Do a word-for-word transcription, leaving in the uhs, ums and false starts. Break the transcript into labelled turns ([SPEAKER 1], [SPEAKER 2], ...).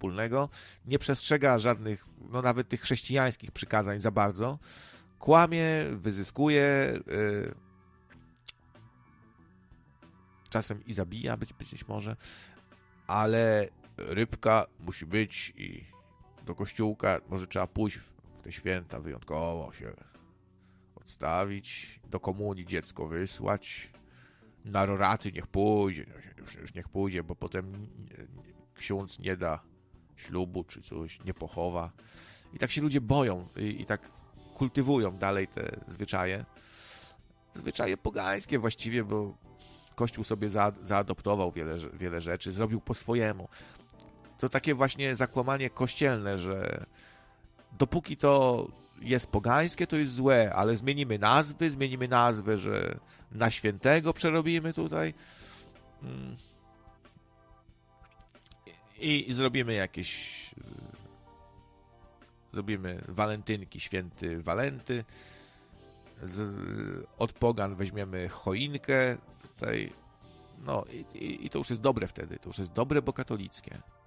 [SPEAKER 1] wspólnego, nie przestrzega żadnych, no nawet tych chrześcijańskich przykazań za bardzo, kłamie, wyzyskuje, yy, czasem i zabija, być, być może, ale rybka musi być i do kościółka może trzeba pójść w te święta wyjątkowo się odstawić, do komunii dziecko wysłać, na roraty niech pójdzie, już, już niech pójdzie, bo potem ksiądz nie da ślubu czy coś, nie pochowa. I tak się ludzie boją i, i tak kultywują dalej te zwyczaje. Zwyczaje pogańskie właściwie, bo Kościół sobie za, zaadoptował wiele, wiele rzeczy, zrobił po swojemu. To takie właśnie zakłamanie kościelne, że dopóki to jest pogańskie, to jest złe, ale zmienimy nazwy, zmienimy nazwę, że na świętego przerobimy tutaj i, i zrobimy jakieś zrobimy walentynki, święty Walenty, z, od pogan weźmiemy choinkę tutaj, no i, i, i to już jest dobre wtedy, to już jest dobre, bo katolickie.